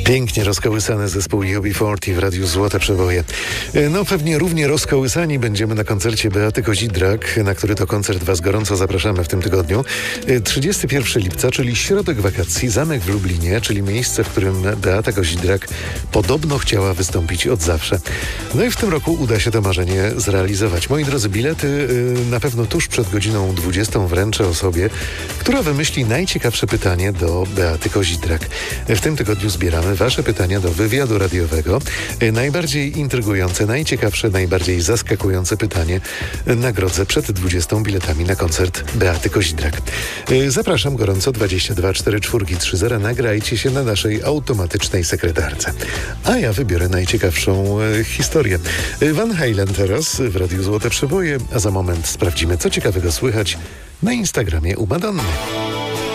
Pięknie rozkołysany zespół UB40 w Radiu Złote Przeboje. No pewnie równie rozkołysani będziemy na koncercie Beaty Kozidrak, na który to koncert Was gorąco zapraszamy w tym tygodniu. 31 lipca, czyli środek wakacji, Zamek w Lublinie, czyli miejsce, w którym Beata Kozidrak podobno chciała wystąpić od zawsze. No i w tym roku uda się to marzenie zrealizować. Moi drodzy, bilety na pewno tuż przed godziną 20 wręczę osobie, która wymyśli najciekawsze pytanie do Beaty Kozidrak. W tym tygodniu zbieramy Wasze pytania do wywiadu radiowego. Najbardziej intrygujące, najciekawsze, najbardziej zaskakujące pytanie nagrodzę przed 20 biletami na koncert Beaty Kozidrak. Zapraszam gorąco 22 44 30. Nagrajcie się na naszej automatycznej sekretarce. A ja wybiorę najciekawszą historię. Van Halen teraz w Radiu Złote Przeboje, a za moment sprawdzimy, co ciekawego słychać na Instagramie u Madonny.